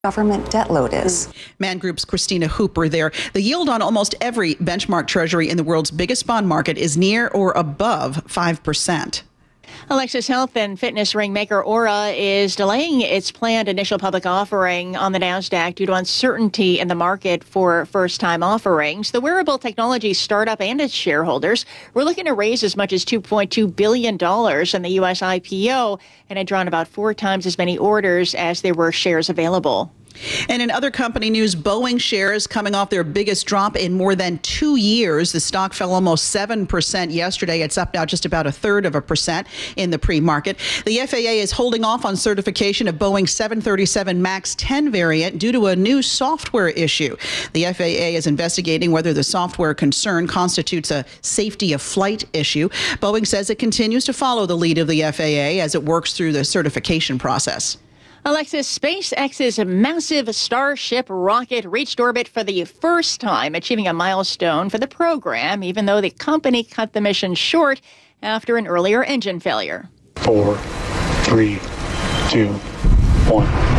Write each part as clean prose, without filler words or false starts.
government debt load is. Man Group's Christina Hooper there. The yield on almost every benchmark treasury in the world's biggest bond market is near or above 5%. Alexis health and fitness ring maker Oura is delaying its planned initial public offering on the NASDAQ due to uncertainty in the market for first-time offerings. The wearable technology startup and its shareholders were looking to raise as much as $2.2 billion in the U.S. IPO and had drawn about 4 times as many orders as there were shares available. And in other company news, Boeing shares coming off their biggest drop in more than 2 years. The stock fell almost 7% yesterday. It's up now just about 1/3% in the pre-market. The FAA is holding off on certification of Boeing's 737 MAX 10 variant due to a new software issue. The FAA is investigating whether the software concern constitutes a safety of flight issue. Boeing says it continues to follow the lead of the FAA as it works through the certification process. Alexis, SpaceX's massive Starship rocket reached orbit for the first time, achieving a milestone for the program, even though the company cut the mission short after an earlier engine failure. 4, 3, 2, 1.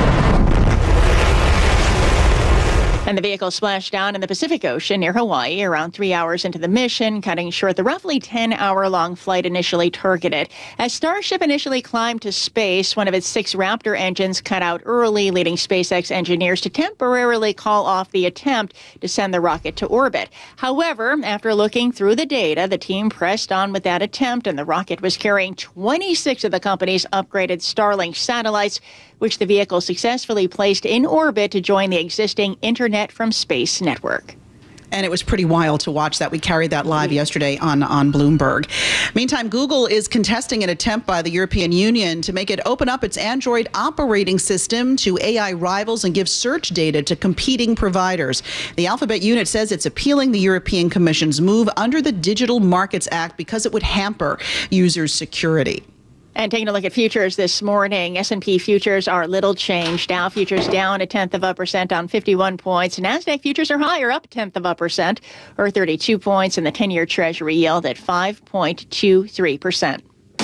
And the vehicle splashed down in the Pacific Ocean near Hawaii around 3 hours into the mission, cutting short the roughly 10-hour-long flight initially targeted. As Starship initially climbed to space, one of its 6 Raptor engines cut out early, leading SpaceX engineers to temporarily call off the attempt to send the rocket to orbit. However, after looking through the data, the team pressed on with that attempt, and the rocket was carrying 26 of the company's upgraded Starlink satellites, which the vehicle successfully placed in orbit to join the existing Internet from Space network. And it was pretty wild to watch that. We carried that live yesterday on Bloomberg. Meantime, Google is contesting an attempt by the European Union to make it open up its Android operating system to AI rivals and give search data to competing providers. The Alphabet unit says it's appealing the European Commission's move under the Digital Markets Act because it would hamper users' security. And taking a look at futures this morning, S&P futures are little changed. Dow futures down 0.1% on 51 points. NASDAQ futures are higher, up 0.1% or 32 points, and the 10-year Treasury yield at 5.23%.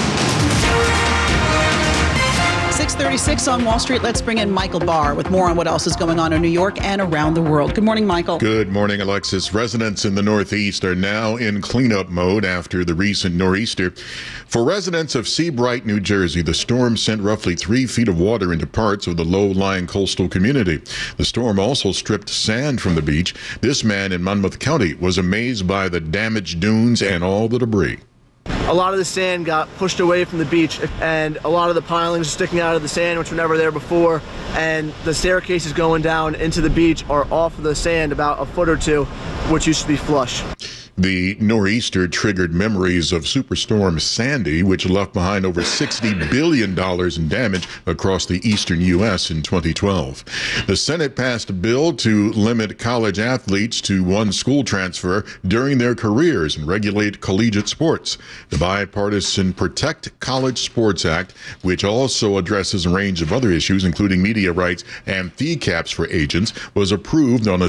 6:36 on Wall Street. Let's bring in Michael Barr with more on what else is going on in New York and around the world. Good morning, Michael. Good morning, Alexis. Residents in the Northeast are now in cleanup mode after the recent nor'easter. For residents of Seabright, New Jersey, the storm sent roughly 3 feet of water into parts of the low-lying coastal community. The storm also stripped sand from the beach. This man in Monmouth County was amazed by the damaged dunes and all the debris. A lot of the sand got pushed away from the beach, and a lot of the pilings are sticking out of the sand, which were never there before, and the staircases going down into the beach are off of the sand about a foot or 2, which used to be flush. The nor'easter triggered memories of Superstorm Sandy, which left behind over $60 billion in damage across the eastern U.S. in 2012. The Senate passed a bill to limit college athletes to 1 school transfer during their careers and regulate collegiate sports. The bipartisan Protect College Sports Act, which also addresses a range of other issues, including media rights and fee caps for agents, was approved on a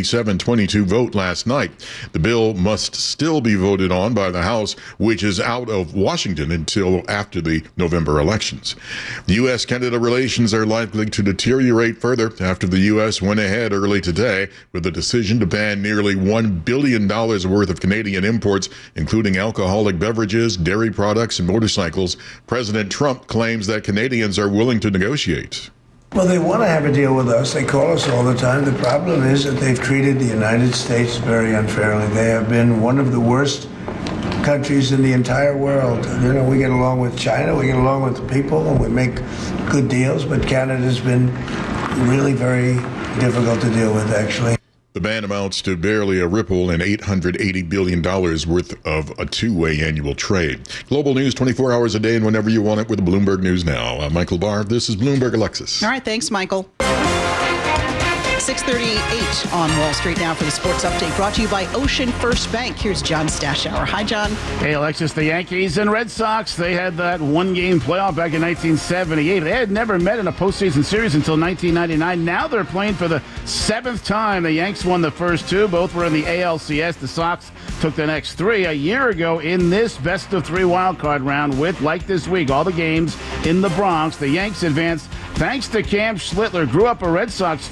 77-22 vote last night. The bill must still be voted on by the House, which is out of Washington until after the November elections. U.S.-Canada relations are likely to deteriorate further after the U.S. went ahead early today with a decision to ban nearly $1 billion worth of Canadian imports, including alcoholic beverages, dairy products, and motorcycles. President Trump claims that Canadians are willing to negotiate. Well, they want to have a deal with us. They call us all the time. The problem is that they've treated the United States very unfairly. They have been one of the worst countries in the entire world. You know, we get along with China, we get along with the people, and we make good deals, but Canada's been really very difficult to deal with, actually. The ban amounts to barely a ripple in $880 billion worth of a two-way annual trade. Global news 24 hours a day and whenever you want it with Bloomberg News Now. I'm Michael Barr. This is Bloomberg Alexis. All right. Thanks, Michael. 6:38 on Wall Street now for the sports update brought to you by Ocean First Bank. Here's John Stashower. Hi, John. Hey, Alexis. The Yankees and Red Sox, they had that one-game playoff back in 1978. They had never met in a postseason series until 1999. Now they're playing for the 7th time. The Yanks won the first 2. Both were in the ALCS. The Sox took the next 3 a year ago in this best-of-3 wildcard round with, like this week, all the games in the Bronx. The Yanks advanced Thanks to Cam Schlittler, grew up a Red Sox